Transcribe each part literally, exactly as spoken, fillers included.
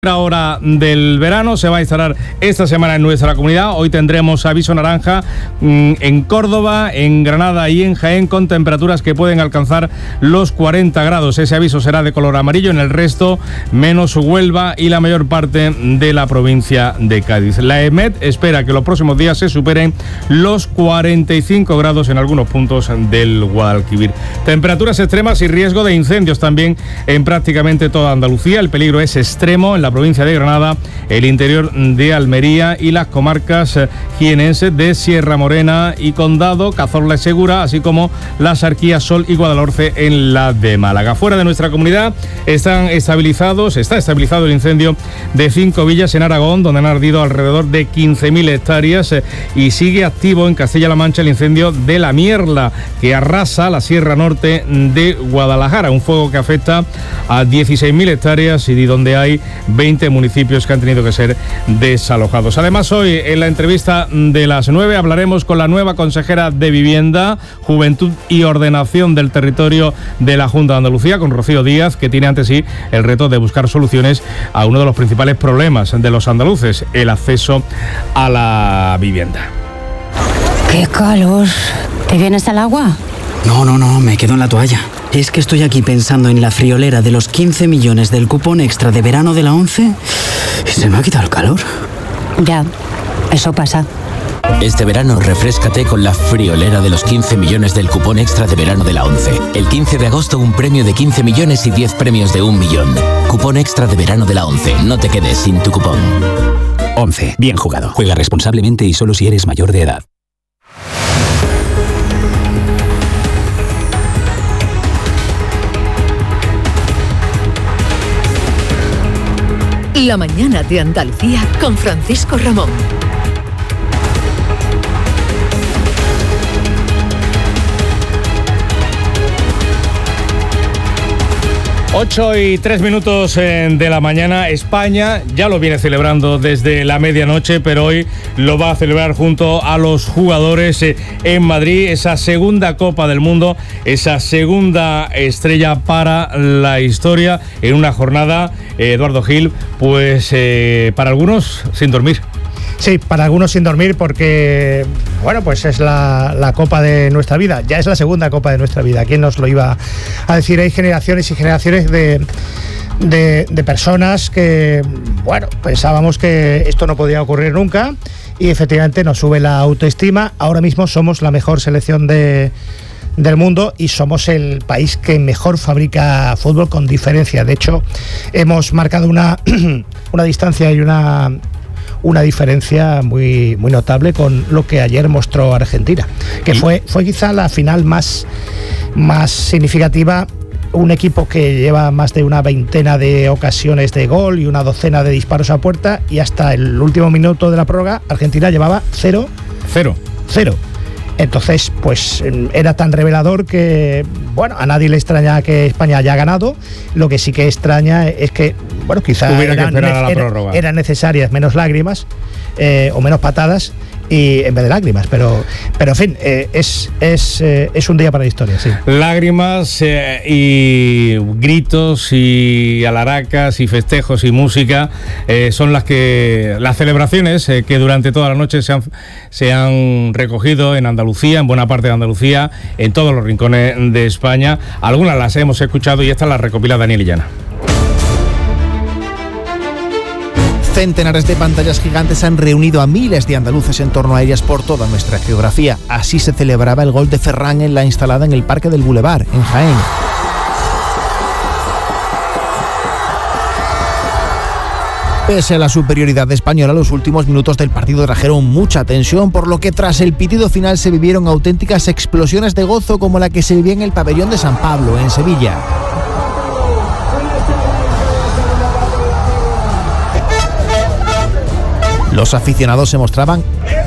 Hora del verano se va a instalar esta semana en nuestra comunidad. Hoy tendremos aviso naranja mmm, en Córdoba, en Granada y en Jaén, con temperaturas que pueden alcanzar los cuarenta grados. Ese aviso será de color amarillo en el resto, menos Huelva y la mayor parte de la provincia de Cádiz. La EMET espera que los próximos días se superen los cuarenta y cinco grados en algunos puntos del Guadalquivir. Temperaturas extremas y riesgo de incendios también en prácticamente toda Andalucía. El peligro es extremo en la provincia de Granada, el interior de Almería y las comarcas jienenses de Sierra Morena y Condado, Cazorla y Segura, así como las Arquías, Sol y Guadalhorce en la de Málaga. Fuera de nuestra comunidad están estabilizados, está estabilizado el incendio de cinco villas en Aragón, donde han ardido alrededor de quince mil hectáreas, y sigue activo en Castilla-La Mancha el incendio de La Mierla, que arrasa la Sierra Norte de Guadalajara, un fuego que afecta a dieciséis mil hectáreas y donde hay veinte municipios que han tenido que ser desalojados. Además, hoy en la entrevista de las nueve hablaremos con la nueva consejera de Vivienda, Juventud y Ordenación del Territorio de la Junta de Andalucía, con Rocío Díaz, que tiene ante sí el reto de buscar soluciones a uno de los principales problemas de los andaluces, el acceso a la vivienda. ¡Qué calor! ¿Te vienes al agua? No, no, no, me quedo en la toalla. Es que estoy aquí pensando en la friolera de los quince millones del cupón extra de verano de la ONCE y se me ha quitado el calor. Ya, eso pasa. Este verano refréscate con la friolera de los quince millones del cupón extra de verano de la ONCE. El quince de agosto un premio de quince millones y diez premios de un millón. Cupón extra de verano de la ONCE. No te quedes sin tu cupón. ONCE. Bien jugado. Juega responsablemente y solo si eres mayor de edad. La mañana de Andalucía con Francisco Ramón. Ocho y tres minutos de la mañana. España ya lo viene celebrando desde la medianoche, pero hoy lo va a celebrar junto a los jugadores en Madrid, esa segunda Copa del Mundo, esa segunda estrella para la historia, en una jornada, Eduardo Gil, pues eh, para algunos sin dormir. Sí, para algunos sin dormir porque, bueno, pues es la, la Copa de nuestra vida. Ya es la segunda Copa de nuestra vida. ¿Quién nos lo iba a decir? Hay generaciones y generaciones de, de, de personas que, bueno, pensábamos que esto no podía ocurrir nunca y efectivamente nos sube la autoestima. Ahora mismo somos la mejor selección de, del mundo y somos el país que mejor fabrica fútbol con diferencia. De hecho, hemos marcado una, una distancia y una... una diferencia muy, muy notable con lo que ayer mostró Argentina, que fue, fue quizá la final más, más significativa. Un equipo que lleva más de una veintena de ocasiones de gol y una docena de disparos a puerta, y hasta el último minuto de la prórroga Argentina llevaba cero. Cero. Cero. Entonces, pues era tan revelador que, bueno, a nadie le extraña que España haya ganado. Lo que sí que extraña es que, bueno, quizá Hubiera eran, que esperar a la era, prórroga. eran necesarias menos lágrimas eh, o menos patadas y en vez de lágrimas, pero, pero en fin, eh, es, es, eh, es un día para la historia, sí. Lágrimas eh, y gritos y alaracas y festejos y música eh, son las que las celebraciones eh, que durante toda la noche se han, se han recogido en Andalucía, en buena parte de Andalucía, en todos los rincones de España. Algunas las hemos escuchado y esta las recopila Daniel Illana. Centenares de pantallas gigantes han reunido a miles de andaluces en torno a ellas por toda nuestra geografía. Así se celebraba el gol de Ferran en la instalada en el Parque del Boulevard, en Jaén. Pese a la superioridad española, los últimos minutos del partido trajeron mucha tensión, por lo que tras el pitido final se vivieron auténticas explosiones de gozo como la que se vivía en el pabellón de San Pablo, en Sevilla. Los aficionados se mostraban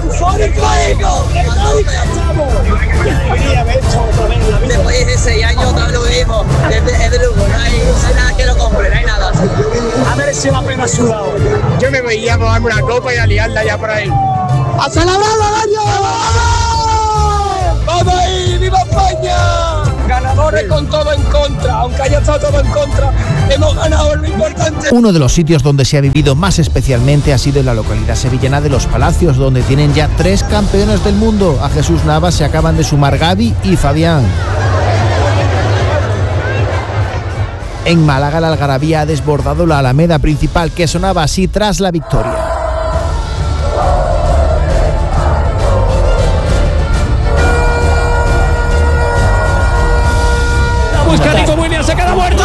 después de seis años otra vez lo mismo, es de lujo, no hay nada que lo compre, no hay nada. Ha merecido la pena sudado. Yo me veía mojarme una copa y a liarla ya por ahí. ¡A celebrar el año! ¡Vamos ahí! ¡Viva España! ganadores con todo en contra, aunque haya estado todo en contra, hemos ganado lo importante. Uno de los sitios donde se ha vivido más especialmente ha sido en la localidad sevillana de Los Palacios, donde tienen ya tres campeones del mundo. A Jesús Navas se acaban de sumar Gavi y Fabián. En Málaga la algarabía ha desbordado la Alameda principal, que sonaba así tras la victoria. Busca Nico Williams, se queda muerto.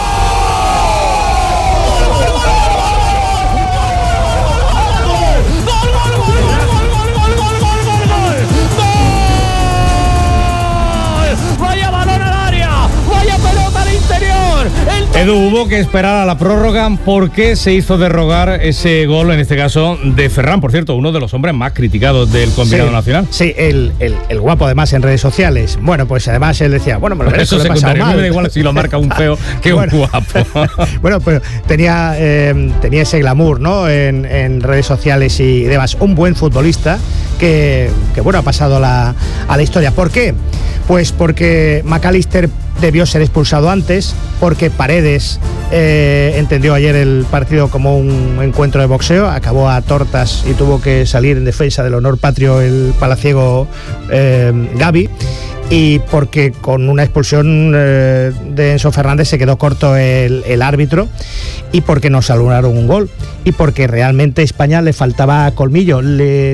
Vaya balón al área, vaya pelota al interior. Edu, hubo que esperar a la prórroga porque se hizo derrogar ese gol, en este caso, de Ferran, por cierto, uno de los hombres más criticados del combinado sí, nacional. Sí, el, el, el guapo además en redes sociales. Bueno, pues además él decía, bueno, me lo merezco, eso le he pasado secundario, mal. me da igual si lo marca un feo que bueno, un guapo. Bueno, pero tenía, eh, tenía ese glamour, ¿no? En, en redes sociales y demás. Un buen futbolista que, que bueno, ha pasado a la, a la historia. ¿Por qué? Pues porque McAllister debió ser expulsado antes, porque Paredes eh, entendió ayer el partido como un encuentro de boxeo, acabó a tortas y tuvo que salir en defensa del honor patrio el palaciego eh, Gavi, y porque con una expulsión eh, de Enzo Fernández se quedó corto el, el árbitro, y porque nos anularon un gol, y porque realmente España le faltaba colmillo, le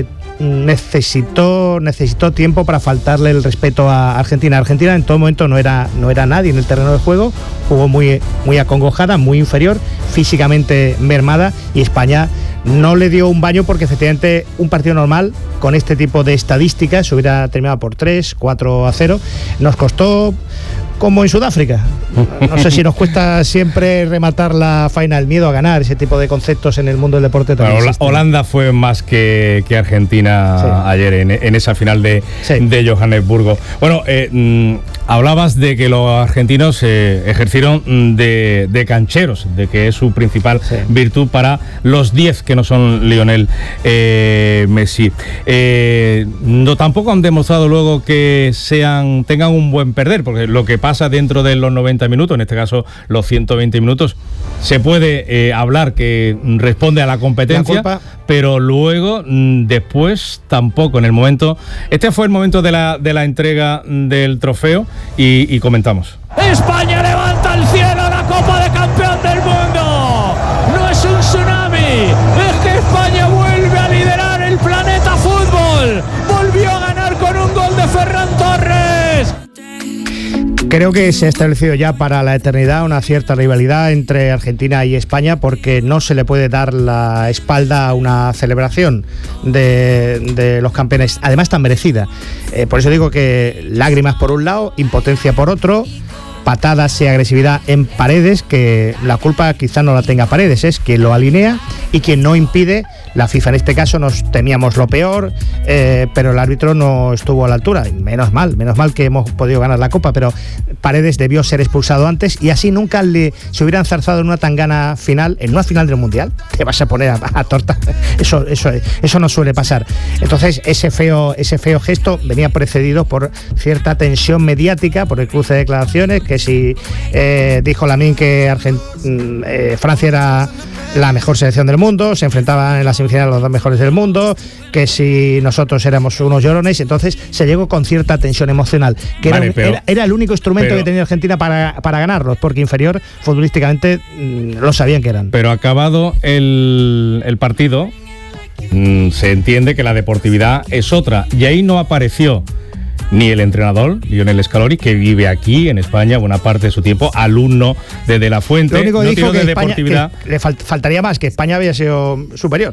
necesitó necesitó tiempo para faltarle el respeto a Argentina. Argentina en todo momento no era no era nadie en el terreno de juego, jugó muy muy acongojada, muy inferior, físicamente mermada, y España no le dio un baño porque efectivamente un partido normal con este tipo de estadísticas se hubiera terminado por tres, cuatro a cero. Nos costó como en Sudáfrica. No sé si nos cuesta siempre rematar la faena, el miedo a ganar, ese tipo de conceptos en el mundo del deporte también. Bueno, Holanda fue más que, que Argentina sí. ayer en, en esa final de, sí. de Johannesburgo. Bueno, eh, mmm, hablabas de que los argentinos eh, ejercieron de, de cancheros, de que es su principal sí. virtud para los diez que no son Lionel eh, Messi. Eh, no, tampoco han demostrado luego que sean tengan un buen perder, porque lo que pasa pasa dentro de los noventa minutos, en este caso los ciento veinte minutos, se puede eh, hablar que responde a la competencia, la pero luego mm, después tampoco. En el momento, este fue el momento de la, de la entrega del trofeo y, y comentamos. España levanta al cielo la Copa de Campeón del Mundo. No es un tsunami, es que España vuelve a liderar el planeta fútbol. Volvió a ganar con un gol de Ferran Torres. Creo que se ha establecido ya para la eternidad una cierta rivalidad entre Argentina y España, porque no se le puede dar la espalda a una celebración de, de los campeones, además tan merecida. Eh, por eso digo que lágrimas por un lado, impotencia por otro, patadas y agresividad en Paredes, que la culpa quizá no la tenga Paredes, es quien lo alinea y quien no impide. La FIFA en este caso nos temíamos lo peor, eh, pero el árbitro no estuvo a la altura. Menos mal, menos mal que hemos podido ganar la Copa, pero Paredes debió ser expulsado antes y así nunca le, se hubiera enzarzado en una tangana final, en una final del Mundial. Te vas a poner a, a torta. Eso, eso, eso no suele pasar. Entonces ese feo, ese feo gesto venía precedido por cierta tensión mediática, por el cruce de declaraciones, que si eh, dijo Lamine que Argent- eh, Francia era la mejor selección del mundo, se enfrentaban en la semifinal los dos mejores del mundo, que si nosotros éramos unos llorones, entonces se llegó con cierta tensión emocional, que vale, era, pero, era, era el único instrumento pero, que tenía Argentina para, para ganarlos, porque inferior futbolísticamente mmm, lo sabían que eran. Pero acabado el, el partido, mmm, se entiende que la deportividad es otra, y ahí no apareció ni el entrenador, Lionel Scaloni, que vive aquí en España buena parte de su tiempo, alumno de De La Fuente. Lo único que no dijo que, de España, deportividad. que le fal- faltaría más, que España había sido superior.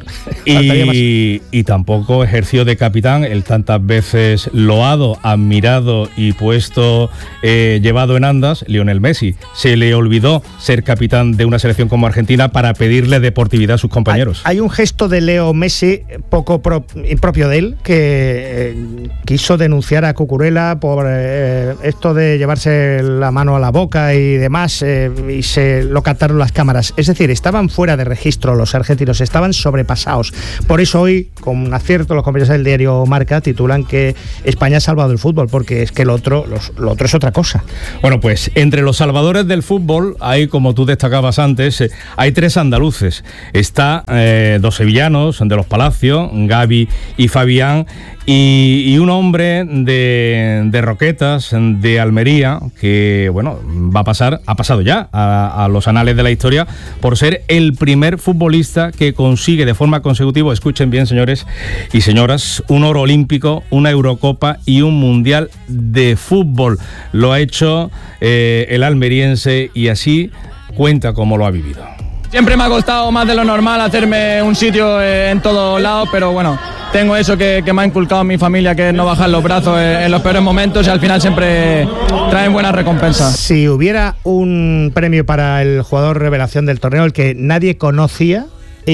Y, y tampoco ejerció de capitán el tantas veces loado, admirado y puesto, eh, llevado en andas, Lionel Messi. Se le olvidó ser capitán de una selección como Argentina para pedirle deportividad a sus compañeros. Hay, hay un gesto de Leo Messi poco pro, impropio de él, que eh, quiso denunciar a Cuba Cucurella, por eh, esto de llevarse la mano a la boca y demás, eh, y se lo captaron las cámaras. Es decir, estaban fuera de registro los argentinos, estaban sobrepasados. Por eso hoy, con acierto, los compañeros del diario Marca titulan que España ha salvado el fútbol, porque es que lo otro, los, lo otro es otra cosa. Bueno, pues entre los salvadores del fútbol hay, como tú destacabas antes, eh, hay tres andaluces. Está eh, dos sevillanos de los Palacios, Gavi y Fabián, y, y un hombre de, de Roquetas, de Almería, que bueno, va a pasar, ha pasado ya a, a los anales de la historia por ser el primer futbolista que consigue de forma consecutiva, escuchen bien señores y señoras, un oro olímpico, una Eurocopa y un Mundial de fútbol. Lo ha hecho eh, el almeriense y así cuenta cómo lo ha vivido. Siempre me ha costado más de lo normal hacerme un sitio eh, en todos lados, pero bueno, tengo eso que, que me ha inculcado mi familia, que es no bajar los brazos en, en los peores momentos, y al final siempre traen buenas recompensas. Si hubiera un premio para el jugador revelación del torneo, el que nadie conocía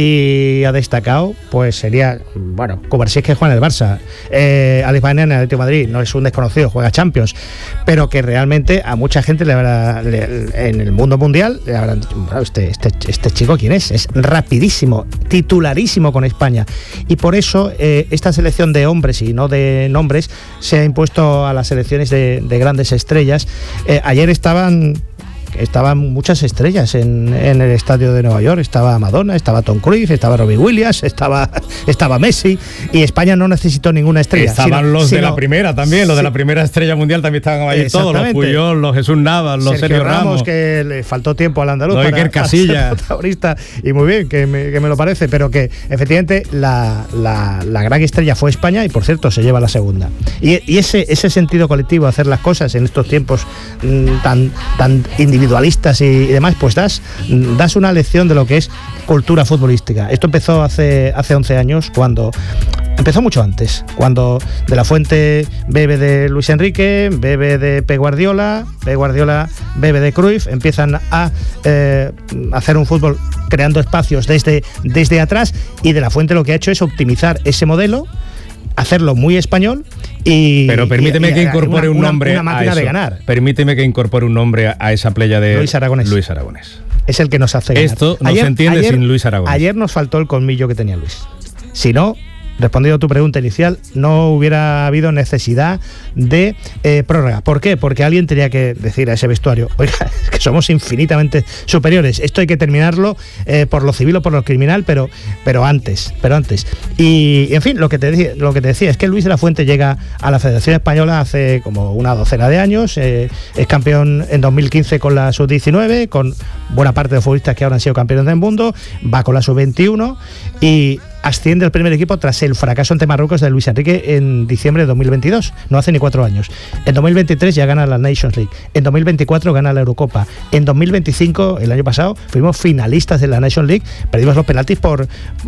y ha destacado, pues sería, bueno, Cubarsí, que juega en el Barça, eh, Alex Baena en el Atlético de Madrid, no es un desconocido, juega Champions, pero que realmente a mucha gente le habrá, le, en el mundo mundial le habrán dicho, bueno, este, este, este chico quién es, es rapidísimo, titularísimo con España, y por eso eh, esta selección de hombres y no de nombres se ha impuesto a las selecciones de, de grandes estrellas. Eh, ayer estaban Estaban muchas estrellas en, en el estadio de Nueva York. Estaba Madonna, estaba Tom Cruise, estaba Robbie Williams, estaba, estaba Messi, y España no necesitó ninguna estrella. Estaban sino, los sino, de la primera también, los sí, de la primera estrella mundial también estaban allí todos, los Puyol, los Jesús Navas, los Sergio, Sergio Ramos, Ramos, que le faltó tiempo al andaluz los para, Iker Casillas, para ser protagonista, y muy bien, que me, que me lo parece, pero que efectivamente la, la, la gran estrella fue España, y por cierto se lleva la segunda. Y, y ese, ese sentido colectivo de hacer las cosas en estos tiempos mmm, tan, tan individualistas y y demás, pues das, das una lección de lo que es cultura futbolística. Esto empezó hace, hace once años, cuando empezó mucho antes, cuando De la Fuente bebe de Luis Enrique, bebe de Pep Guardiola, Pep Guardiola bebe de Cruyff, empiezan a eh, hacer un fútbol creando espacios desde, desde atrás, y De la Fuente lo que ha hecho es optimizar ese modelo, hacerlo muy español. Y, pero permíteme y, y, que incorpore una, un nombre una, una máquina a eso. de ganar. Permíteme que incorpore un nombre a, a esa playa de Luis Aragonés. Luis Aragonés. Es el que nos hace ganar. Esto no ayer, se entiende ayer, sin Luis Aragonés. Ayer nos faltó el colmillo que tenía Luis. Si no, respondiendo a tu pregunta inicial, no hubiera habido necesidad de eh, prórroga. ¿Por qué? Porque alguien tenía que decir a ese vestuario, oiga, es que somos infinitamente superiores, esto hay que terminarlo eh, por lo civil o por lo criminal, pero, pero antes, pero antes. Y, en fin, lo que, te decía, lo que te decía es que Luis de la Fuente llega a la Federación Española hace como una docena de años, eh, es campeón en dos mil quince con la sub diecinueve, con buena parte de futbolistas que ahora han sido campeones del mundo, va con la sub veintiuno y asciende al primer equipo tras el fracaso ante Marruecos de Luis Enrique en diciembre de dos mil veintidós, no hace ni cuatro años. En dos mil veintitrés ya gana la Nations League, en dos mil veinticuatro gana la Eurocopa, en dos mil veinticinco, el año pasado, fuimos finalistas de la Nations League, perdimos los penaltis por, eh,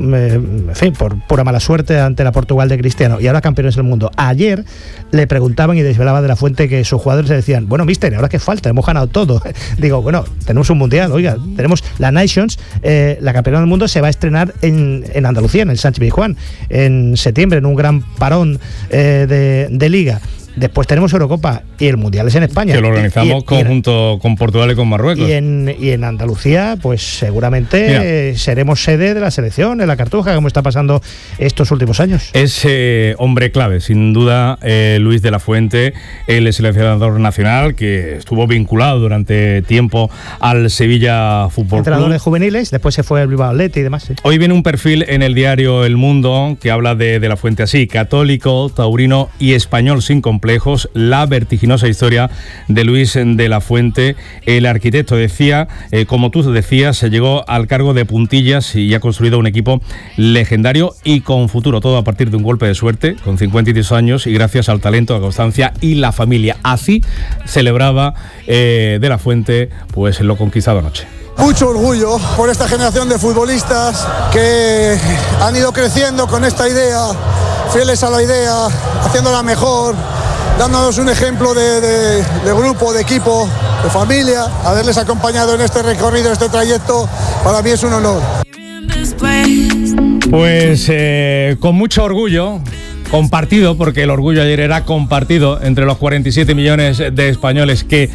en fin, por pura mala suerte ante la Portugal de Cristiano, y ahora campeones del mundo. Ayer le preguntaban y desvelaba De la Fuente que sus jugadores le decían, bueno, mister, ¿ahora qué falta? Hemos ganado todo. Digo, bueno, tenemos un mundial, oiga, tenemos la Nations, eh, la campeona del mundo se va a estrenar en, en Andalucía, en el Sánchez Pizjuán, en septiembre, en un gran parón eh, de, de liga. Después tenemos Eurocopa y el Mundial es en España. Que lo organizamos y, y, conjunto y, con Portugal y con Marruecos. Y en, y en Andalucía, pues seguramente eh, seremos sede de la selección, en la Cartuja, como está pasando estos últimos años. Es eh, hombre clave, sin duda, eh, Luis de la Fuente, el seleccionador nacional, que estuvo vinculado durante tiempo al Sevilla Fútbol Club. Entrenador de juveniles, después se fue al Bilbao Athletic y demás. Sí. Hoy viene un perfil en el diario El Mundo que habla de, de la Fuente así: católico, taurino y español sin complejos. La vertiginosa historia de Luis de la Fuente. El arquitecto decía, eh, como tú decías, se llegó al cargo de puntillas y ha construido un equipo legendario y con futuro, todo a partir de un golpe de suerte, con cincuenta y dos años y gracias al talento, a la constancia y la familia. Así celebraba eh, de la Fuente pues lo conquistado anoche. Mucho orgullo por esta generación de futbolistas que han ido creciendo con esta idea, fieles a la idea, haciéndola mejor, dándonos un ejemplo de, de, de grupo, de equipo, de familia. Haberles acompañado en este recorrido, en este trayecto, para mí es un honor. Pues eh, con mucho orgullo compartido, porque el orgullo ayer era compartido entre los cuarenta y siete millones de españoles que,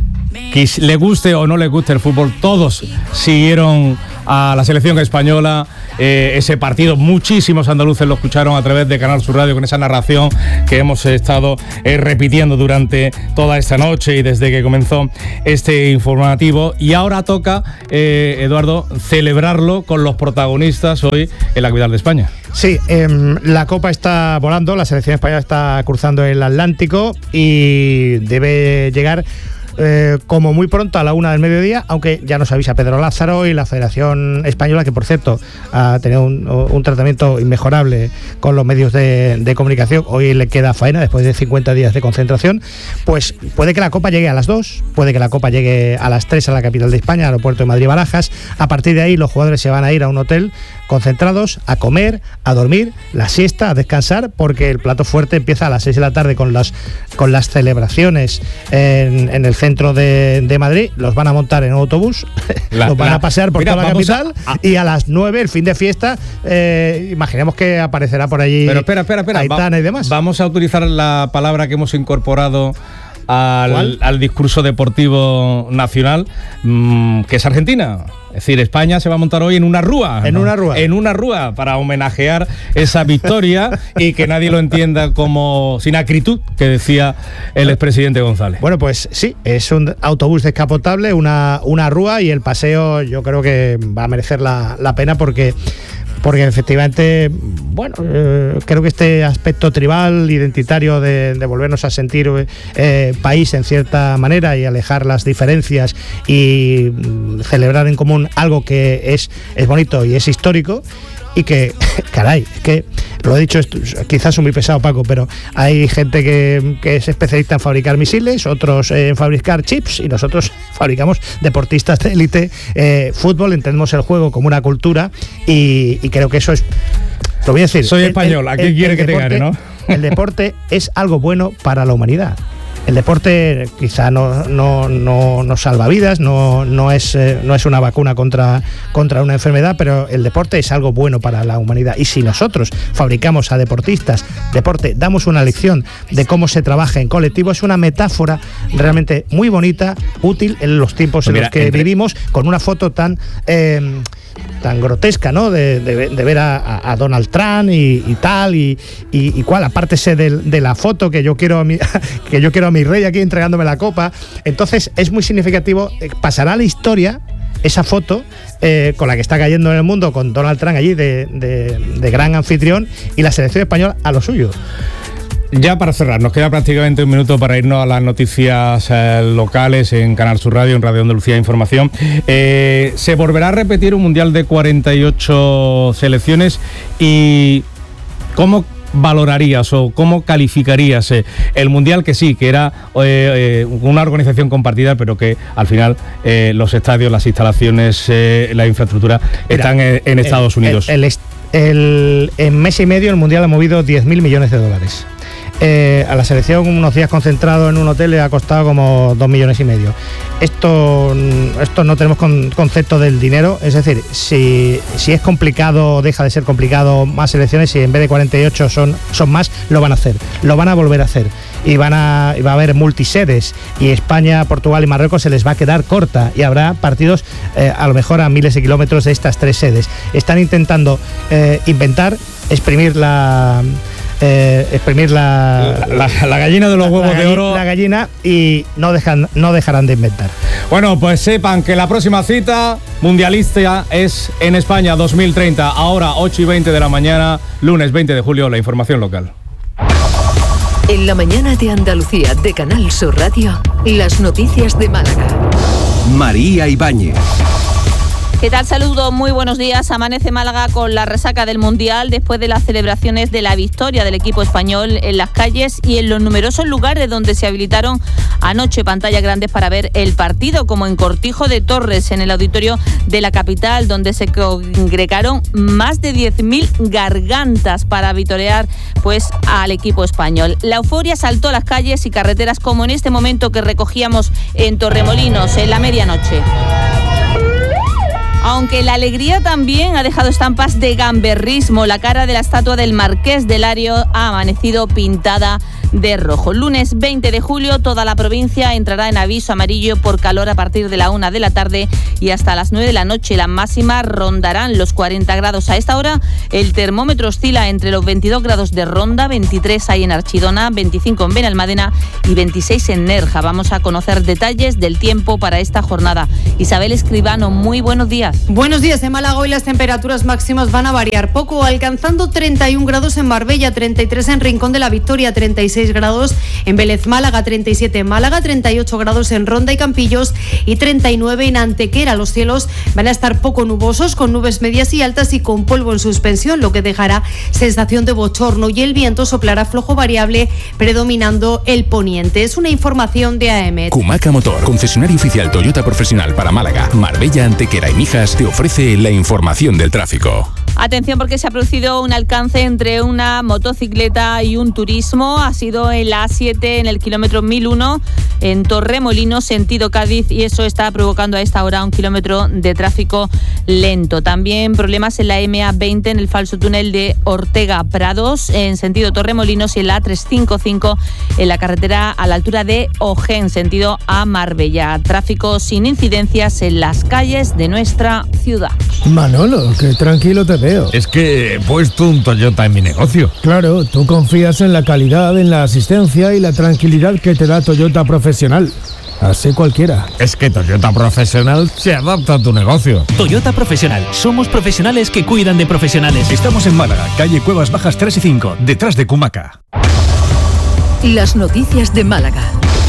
que le guste o no le guste el fútbol, todos siguieron a la selección española. Eh, ese partido, muchísimos andaluces lo escucharon a través de Canal Sur Radio con esa narración que hemos estado eh, repitiendo durante toda esta noche y desde que comenzó este informativo. Y ahora toca, eh, Eduardo, celebrarlo con los protagonistas hoy en la capital de España. Sí, eh, la Copa está volando, la selección española está cruzando el Atlántico y debe llegar Eh, como muy pronto a la una del mediodía, aunque ya nos avisa Pedro Lázaro y la Federación Española, que por cierto ha tenido un, un tratamiento inmejorable con los medios de, de comunicación. Hoy le queda faena después de cincuenta días de concentración. Pues puede que la Copa llegue a las dos, puede que la Copa llegue a las tres a la capital de España, al aeropuerto de Madrid-Barajas. A partir de ahí los jugadores se van a ir a un hotel concentrados, a comer, a dormir, la siesta, a descansar, porque el plato fuerte empieza a las seis de la tarde con las, con las celebraciones en, en el centro de, de Madrid. Los van a montar en un autobús, la, los van la, a pasear por mira, toda la capital a, a, y a las nueve, el fin de fiesta, eh, imaginemos que aparecerá por allí. Pero espera, espera, espera. Aitana y demás. Vamos a utilizar la palabra que hemos incorporado al, al discurso deportivo nacional, mmm, que es Argentina. Es decir, España se va a montar hoy en una rúa. En ¿no? una rúa. En una rúa, para homenajear esa victoria y que nadie lo entienda como sin acritud, que decía el expresidente González. Bueno, pues sí, es un autobús descapotable, una, una rúa, y el paseo yo creo que va a merecer la, la pena porque... Porque efectivamente, bueno, eh, creo que este aspecto tribal, identitario de, de volvernos a sentir eh, país en cierta manera y alejar las diferencias y mm, celebrar en común algo que es, es bonito y es histórico. Y que, caray, es que lo he dicho, esto, quizás soy muy pesado, Paco, pero hay gente que, que es especialista en fabricar misiles, otros en fabricar chips, y nosotros fabricamos deportistas de élite. Eh, fútbol, entendemos el juego como una cultura y, y creo que eso es, lo voy a decir. Soy el, español, ¿a quién quiere que deporte, te gane, no? El deporte es algo bueno para la humanidad. El deporte quizá no, no, no, no salva vidas, no, no, es, eh, no es una vacuna contra, contra una enfermedad, pero el deporte es algo bueno para la humanidad. Y si nosotros fabricamos a deportistas, deporte, damos una lección de cómo se trabaja en colectivo, es una metáfora realmente muy bonita, útil en los tiempos pues en mira, los que entre... vivimos, con una foto tan... Eh, tan grotesca, ¿no? De, de, de ver a, a Donald Trump y, y tal y, y, y cuál, aparte de, de la foto que yo quiero a mi, que yo quiero a mi rey aquí entregándome la copa. Entonces es muy significativo, pasará a la historia esa foto eh, con la que está cayendo en el mundo, con Donald Trump allí de, de, de gran anfitrión y la selección española a lo suyo. Ya para cerrar, nos queda prácticamente un minuto para irnos a las noticias eh, locales en Canal Sur Radio, en Radio Andalucía Información. Eh, se volverá a repetir un mundial de cuarenta y ocho selecciones. ¿Y cómo valorarías o cómo calificarías eh, el mundial, que sí, que era eh, eh, una organización compartida, pero que al final eh, los estadios, las instalaciones, eh, la infraestructura están Mira, en, en Estados el, Unidos? El, el, el, en mes y medio el mundial ha movido diez mil millones de dólares. Eh, a la selección unos días concentrado en un hotel le ha costado como dos millones y medio. Esto, esto no tenemos con, concepto del dinero, es decir, si, si es complicado, deja de ser complicado más selecciones, si en vez de cuarenta y ocho son, son más, lo van a hacer, lo van a volver a hacer. Y van a, y va a haber multisedes, y España, Portugal y Marruecos se les va a quedar corta y habrá partidos eh, a lo mejor a miles de kilómetros de estas tres sedes. Están intentando eh, inventar, exprimir la... Eh, exprimir la, la, la, la gallina de los huevos la, de oro. La gallina, y no, dejan, no dejarán de inventar. Bueno, pues sepan que la próxima cita mundialista es en España dos mil treinta, ahora ocho y veinte de la mañana, lunes veinte de julio, la información local. En la mañana de Andalucía de Canal Sur Radio, las noticias de Málaga. María Ibáñez. ¿Qué tal? Saludos, muy buenos días. Amanece Málaga con la resaca del Mundial después de las celebraciones de la victoria del equipo español en las calles y en los numerosos lugares donde se habilitaron anoche pantallas grandes para ver el partido, como en Cortijo de Torres, en el auditorio de la capital, donde se congregaron más de diez mil gargantas para vitorear pues al equipo español. La euforia saltó a las calles y carreteras, como en este momento que recogíamos en Torremolinos en la medianoche. Aunque la alegría también ha dejado estampas de gamberrismo. La cara de la estatua del Marqués de Lario ha amanecido pintada de rojo. Lunes veinte de julio, toda la provincia entrará en aviso amarillo por calor a partir de la una de la tarde y hasta las nueve de la noche. Las máximas rondarán los cuarenta grados. A esta hora, el termómetro oscila entre los veintidós grados de Ronda, veintitrés hay en Archidona, veinticinco en Benalmádena y veintiséis en Nerja. Vamos a conocer detalles del tiempo para esta jornada. Isabel Escribano, muy buenos días. Buenos días. En Málaga hoy las temperaturas máximas van a variar poco, alcanzando treinta y un grados en Marbella, treinta y tres en Rincón de la Victoria, treinta y seis grados en Vélez Málaga, treinta y siete en Málaga, treinta y ocho grados en Ronda y Campillos y treinta y nueve en Antequera. Los cielos van a estar poco nubosos, con nubes medias y altas y con polvo en suspensión, lo que dejará sensación de bochorno, y el viento soplará flojo variable predominando el poniente. Es una información de A M. Kumaca Motor, concesionario oficial Toyota profesional para Málaga, Marbella, Antequera y Mijas, te ofrece la información del tráfico. Atención, porque se ha producido un alcance entre una motocicleta y un turismo. Ha sido en la A siete, en el kilómetro mil uno, en Torremolinos, sentido Cádiz, y eso está provocando a esta hora un kilómetro de tráfico lento. También problemas en la M A veinte, en el falso túnel de Ortega Prados, en sentido Torremolinos, y en la A trescientos cincuenta y cinco, en la carretera a la altura de Ojén, sentido a Marbella. Tráfico sin incidencias en las calles de nuestra ciudad. Manolo, qué tranquilo te veo. Es que he puesto un Toyota en mi negocio. Claro, tú confías en la calidad, en la asistencia y la tranquilidad que te da Toyota Profesional. Así cualquiera. Es que Toyota Profesional se adapta a tu negocio. Toyota Profesional. Somos profesionales que cuidan de profesionales. Estamos en Málaga, calle Cuevas Bajas tres y cinco, detrás de Kumaca. Las noticias de Málaga.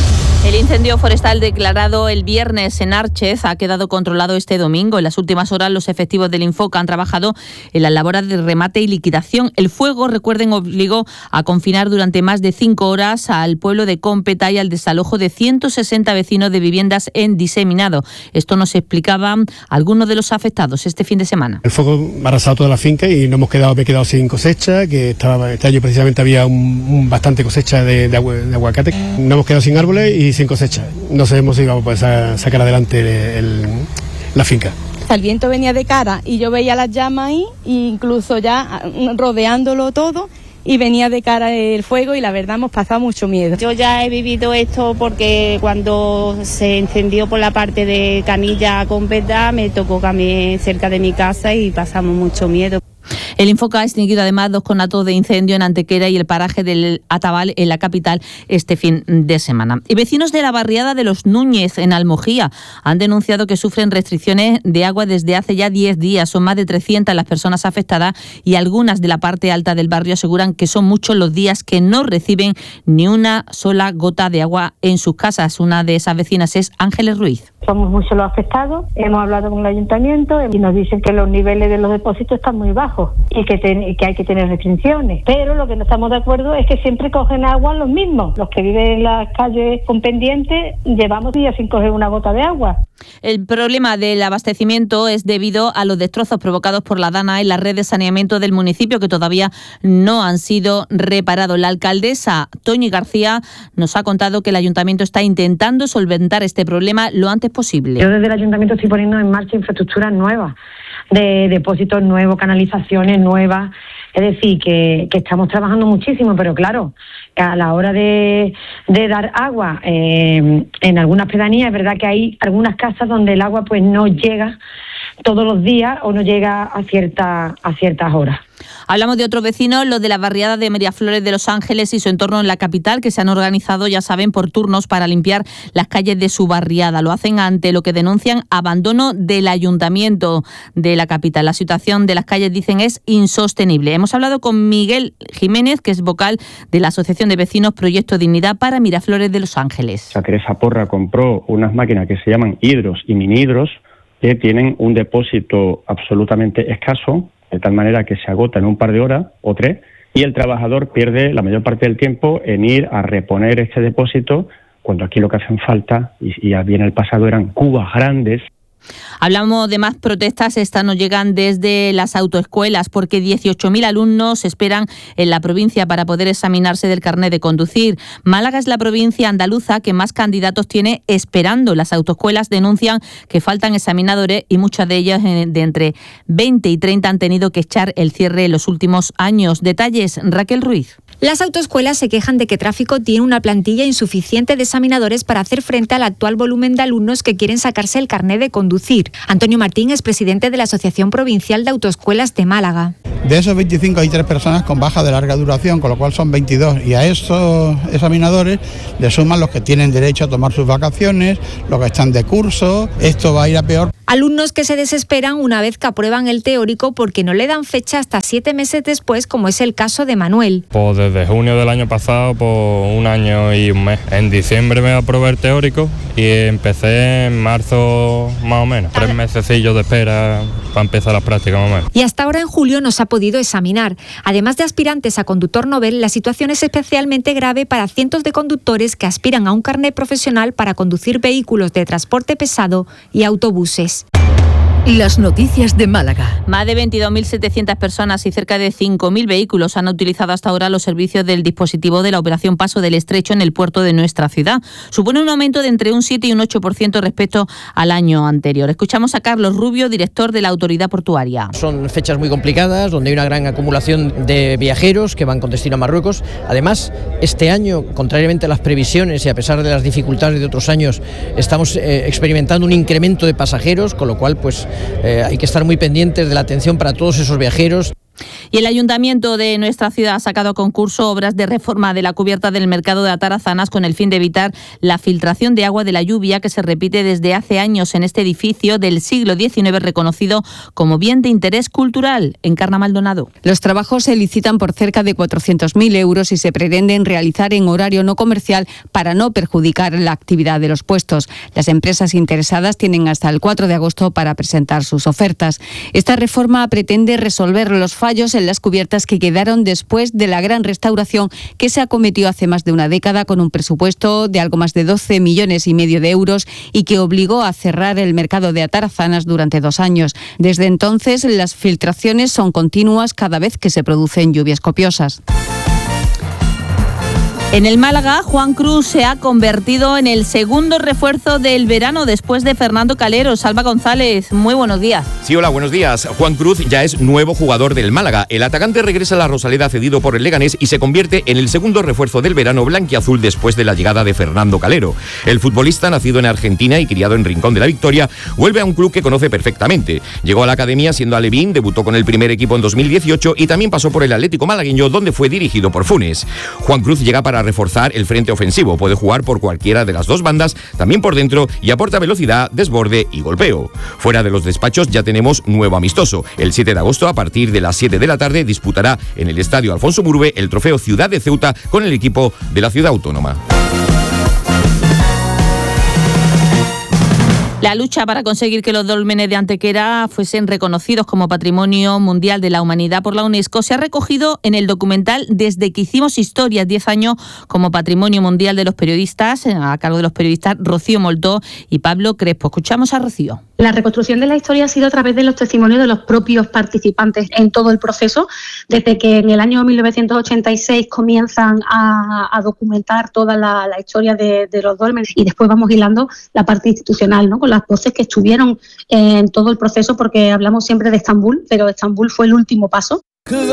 El incendio forestal declarado el viernes en Árchez ha quedado controlado este domingo. En las últimas horas, los efectivos del Infoca han trabajado en las labores de remate y liquidación. El fuego, recuerden, obligó a confinar durante más de cinco horas al pueblo de Cómpeta y al desalojo de ciento sesenta vecinos de viviendas en diseminado. Esto nos explicaban algunos de los afectados este fin de semana. El fuego ha arrasado toda la finca y nos hemos quedado, me he quedado sin cosecha, que estaba, este año precisamente había un, un bastante cosecha de, de, agu, de aguacate. Nos hemos quedado sin árboles y sin cosecha. No sabemos si vamos a poder sacar adelante el, el, la finca. El viento venía de cara y yo veía las llamas ahí, incluso ya rodeándolo todo, y venía de cara el fuego, y la verdad hemos pasado mucho miedo. Yo ya he vivido esto porque cuando se encendió por la parte de Canilla con Cómpeta me tocó cambiar cerca de mi casa y pasamos mucho miedo. El Infoca ha extinguido además dos conatos de incendio en Antequera y el paraje del Atabal, en la capital, este fin de semana. Y vecinos de la barriada de Los Núñez, en Almojía, han denunciado que sufren restricciones de agua desde hace ya diez días. Son más de trescientas las personas afectadas, y algunas de la parte alta del barrio aseguran que son muchos los días que no reciben ni una sola gota de agua en sus casas. Una de esas vecinas es Ángeles Ruiz. Somos muchos los afectados, hemos hablado con el ayuntamiento y nos dicen que los niveles de los depósitos están muy bajos y que, ten, y que hay que tener restricciones. Pero lo que no estamos de acuerdo es que siempre cogen agua los mismos. Los que viven en las calles con pendientes llevamos días sin coger una gota de agua. El problema del abastecimiento es debido a los destrozos provocados por la Dana en la red de saneamiento del municipio, que todavía no han sido reparados. La alcaldesa Toñi García nos ha contado que el ayuntamiento está intentando solventar este problema lo antes posible. Yo desde el ayuntamiento estoy poniendo en marcha infraestructuras nuevas, de depósitos nuevos, canalizaciones nuevas. Es decir, que, que estamos trabajando muchísimo, pero claro, a la hora de, de dar agua eh, en algunas pedanías, es verdad que hay algunas casas donde el agua pues no llega todos los días o no llega a, cierta, a ciertas horas. Hablamos de otros vecinos, los de la barriada de Miraflores de Los Ángeles y su entorno en la capital, que se han organizado, ya saben, por turnos para limpiar las calles de su barriada. Lo hacen ante lo que denuncian abandono del ayuntamiento de la capital. La situación de las calles, dicen, es insostenible. Hemos hablado con Miguel Jiménez, que es vocal de la Asociación de Vecinos Proyecto Dignidad para Miraflores de Los Ángeles. O sea, Teresa Porra compró unas máquinas que se llaman hidros y mini hidros, que tienen un depósito absolutamente escaso, de tal manera que se agota en un par de horas o tres, y el trabajador pierde la mayor parte del tiempo en ir a reponer este depósito, cuando aquí lo que hacen falta, y, y bien en el pasado eran cubas grandes. Hablamos de más protestas, estas nos llegan desde las autoescuelas porque dieciocho mil alumnos esperan en la provincia para poder examinarse del carnet de conducir. Málaga es la provincia andaluza que más candidatos tiene esperando. Las autoescuelas denuncian que faltan examinadores y muchas de ellas de entre veinte y treinta han tenido que echar el cierre en los últimos años. Detalles, Raquel Ruiz. Las autoescuelas se quejan de que Tráfico tiene una plantilla insuficiente de examinadores para hacer frente al actual volumen de alumnos que quieren sacarse el carnet de conducir. Antonio Martín es presidente de la Asociación Provincial de Autoescuelas de Málaga. De esos veinticinco hay tres personas con baja de larga duración, con lo cual son veintidós. Y a esos examinadores le suman los que tienen derecho a tomar sus vacaciones, los que están de curso. Esto va a ir a peor. Alumnos que se desesperan una vez que aprueban el teórico porque no le dan fecha hasta siete meses después, como es el caso de Manuel. Pues desde junio del año pasado, por un año y un mes. En diciembre me aprobé el teórico y empecé en marzo más o menos. Tres mesecillos de espera para empezar las prácticas más o menos. Y hasta ahora en julio no se ha podido examinar. Además de aspirantes a conductor novel, la situación es especialmente grave para cientos de conductores que aspiran a un carnet profesional para conducir vehículos de transporte pesado y autobuses. Las noticias de Málaga. Más de veintidós mil setecientas personas y cerca de cinco mil vehículos han utilizado hasta ahora los servicios del dispositivo de la operación Paso del Estrecho en el puerto de nuestra ciudad. Supone un aumento de entre un siete y un ocho por ciento respecto al año anterior. Escuchamos a Carlos Rubio, director de la Autoridad Portuaria. Son fechas muy complicadas, donde hay una gran acumulación de viajeros que van con destino a Marruecos. Además, este año, contrariamente a las previsiones y a pesar de las dificultades de otros años, estamos eh, experimentando un incremento de pasajeros, con lo cual, pues, Eh, hay que estar muy pendientes de la atención para todos esos viajeros. Y el Ayuntamiento de nuestra ciudad ha sacado a concurso obras de reforma de la cubierta del mercado de Atarazanas con el fin de evitar la filtración de agua de la lluvia que se repite desde hace años en este edificio del siglo diecinueve reconocido como bien de interés cultural. Encarna Maldonado. Los trabajos se licitan por cerca de cuatrocientos mil euros y se pretenden realizar en horario no comercial para no perjudicar la actividad de los puestos. Las empresas interesadas tienen hasta el cuatro de agosto para presentar sus ofertas. Esta reforma pretende resolver los fallos en las cubiertas que quedaron después de la gran restauración que se acometió hace más de una década con un presupuesto de algo más de doce millones y medio de euros y que obligó a cerrar el mercado de Atarazanas durante dos años. Desde entonces, las filtraciones son continuas cada vez que se producen lluvias copiosas. En el Málaga, Juan Cruz se ha convertido en el segundo refuerzo del verano después de Fernando Calero. Salva González, muy buenos días. Sí, hola, buenos días. Juan Cruz ya es nuevo jugador del Málaga. El atacante regresa a la Rosaleda cedido por el Leganés y se convierte en el segundo refuerzo del verano blanquiazul después de la llegada de Fernando Calero. El futbolista, nacido en Argentina y criado en Rincón de la Victoria, vuelve a un club que conoce perfectamente. Llegó a la academia siendo alevín, debutó con el primer equipo en dos mil dieciocho y también pasó por el Atlético malagueño, donde fue dirigido por Funes. Juan Cruz llega para reforzar el frente ofensivo. Puede jugar por cualquiera de las dos bandas, también por dentro, y aporta velocidad, desborde y golpeo. Fuera de los despachos ya tenemos nuevo amistoso. El siete de agosto, a partir de las siete de la tarde, disputará en el Estadio Alfonso Murube el trofeo Ciudad de Ceuta con el equipo de la ciudad autónoma. La lucha para conseguir que los dólmenes de Antequera fuesen reconocidos como Patrimonio Mundial de la Humanidad por la UNESCO se ha recogido en el documental Desde que hicimos historia, diez años como Patrimonio Mundial de los Periodistas, a cargo de los periodistas Rocío Moltó y Pablo Crespo. Escuchamos a Rocío. La reconstrucción de la historia ha sido a través de los testimonios de los propios participantes en todo el proceso, desde que en el año mil novecientos ochenta y seis comienzan a, a documentar toda la, la historia de, de los dólmenes y después vamos hilando la parte institucional, ¿no?, con las voces que estuvieron en todo el proceso, porque hablamos siempre de Estambul, pero Estambul fue el último paso.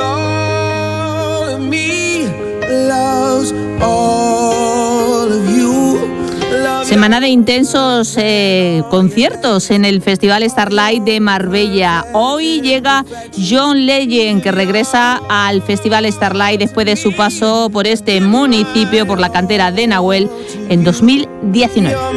Semana de intensos eh, conciertos en el Festival Starlight de Marbella. Hoy llega John Legend, que regresa al Festival Starlight después de su paso por este municipio, por la cantera de Nahuel, en dos mil diecinueve.